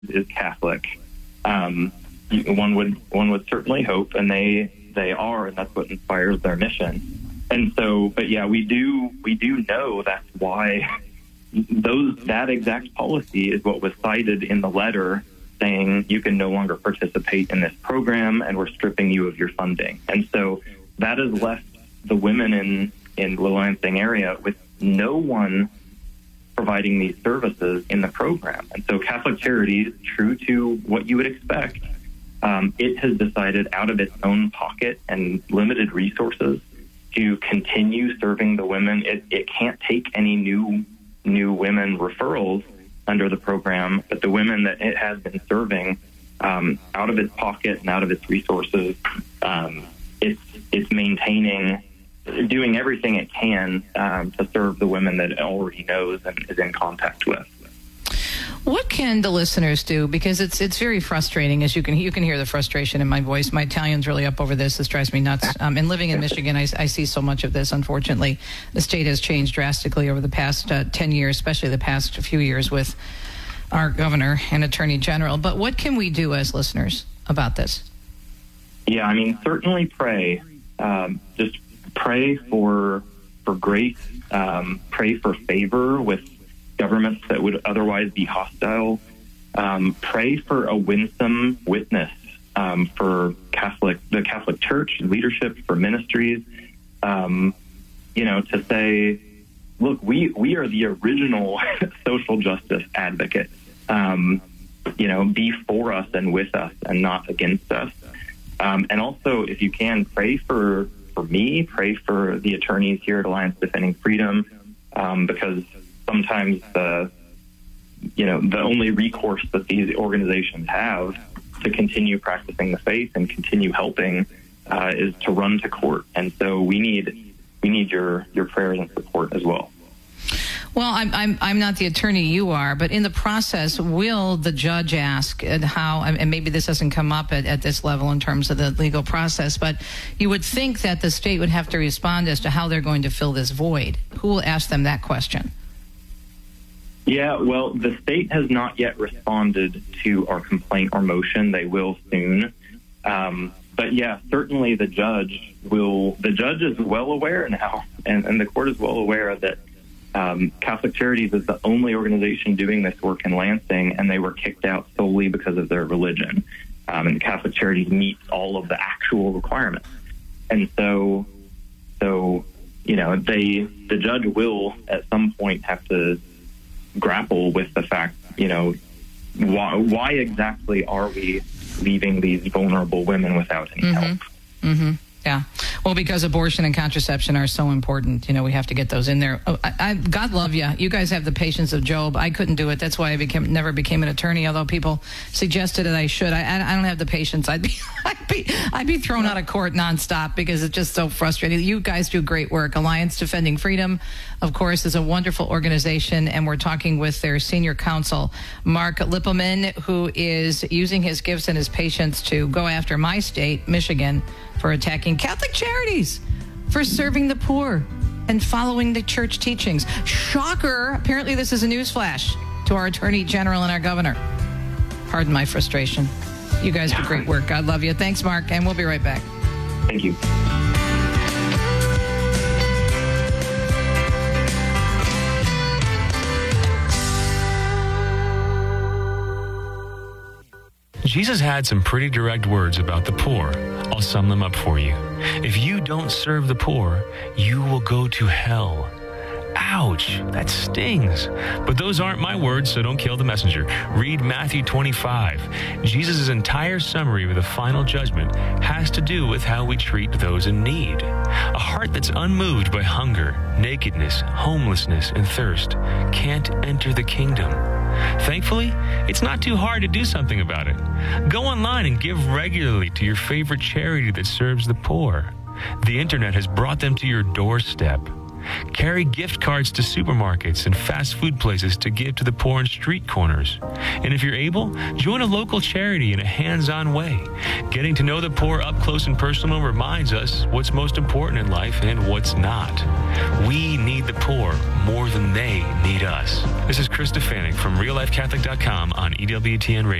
is Catholic. One would certainly hope, and they are, and that's what inspires their mission. And so, but yeah, we do know that's why that exact policy is what was cited in the letter, saying you can no longer participate in this program, and we're stripping you of your funding. And so that has left the women in the Lansing area with no one providing these services in the program. And so Catholic Charities, true to what you would expect, it has decided out of its own pocket and limited resources to continue serving the women. It can't take any new women referrals under the program, but the women that it has been serving out of its pocket and out of its resources, it's maintaining, doing everything it can to serve the women that it already knows and is in contact with. What can the listeners do? Because it's very frustrating, as you can hear the frustration in my voice. My Italian's really up over this. This drives me nuts. And living in Michigan, I see so much of this, unfortunately. The state has changed drastically over the past 10 years, especially the past few years with our governor and attorney general. But what can we do as listeners about this? Yeah, I mean, certainly pray. Just pray for grace. Pray for favor with governments that would otherwise be hostile. Pray for a winsome witness for the Catholic Church leadership, for ministries. To say, look, we are the original social justice advocates. Be for us and with us and not against us. And also, if you can, pray for me, pray for the attorneys here at Alliance Defending Freedom, because sometimes the only recourse that these organizations have to continue practicing the faith and continue helping is to run to court. And so we need your prayers and support as well. Well, I'm not the attorney you are, but in the process, will the judge ask how, and maybe this doesn't come up at this level in terms of the legal process, but you would think that the state would have to respond as to how they're going to fill this void. Who will ask them that question? Yeah, well, the state has not yet responded to our complaint or motion. They will soon. But yeah, certainly the judge is well aware now, and the court is well aware that Catholic Charities is the only organization doing this work in Lansing, and they were kicked out solely because of their religion. And Catholic Charities meets all of the actual requirements. And so the judge will at some point have to grapple with the fact, why exactly are we leaving these vulnerable women without any help? Mm-hmm. Yeah. Well, because abortion and contraception are so important, we have to get those in there. God love you. You guys have the patience of Job. I couldn't do it. That's why I never became an attorney, although people suggested that I should. I don't have the patience. I'd be thrown out of court nonstop because it's just so frustrating. You guys do great work. Alliance Defending Freedom, of course, is a wonderful organization, and we're talking with their senior counsel, Mark Lippelman, who is using his gifts and his patience to go after my state, Michigan, for attacking Catholic Charities, for serving the poor and following the church teachings. Shocker. Apparently this is a newsflash to our attorney general and our governor. Pardon my frustration. You guys do great work. God love you. Thanks, Mark, and we'll be right back. Thank you. Jesus had some pretty direct words about the poor. I'll sum them up for you. If you don't serve the poor, you will go to hell. Ouch, that stings. But those aren't my words, so don't kill the messenger. Read Matthew 25. Jesus' entire summary of the final judgment has to do with how we treat those in need. A heart that's unmoved by hunger, nakedness, homelessness, and thirst can't enter the kingdom. Thankfully, it's not too hard to do something about it. Go online and give regularly to your favorite charity that serves the poor. The internet has brought them to your doorstep. Carry gift cards to supermarkets and fast food places to give to the poor on street corners. And if you're able, join a local charity in a hands-on way. Getting to know the poor up close and personal reminds us what's most important in life and what's not. We need the poor more than they need us. This is Chris Stefanik from RealLifeCatholic.com on EWTN Radio.